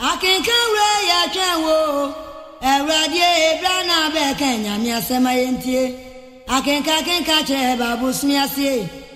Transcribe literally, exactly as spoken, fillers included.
Akenka we ya twawo Ewradie ebrana be Kenya mi asema yentie Akenka kenka che babu smiasie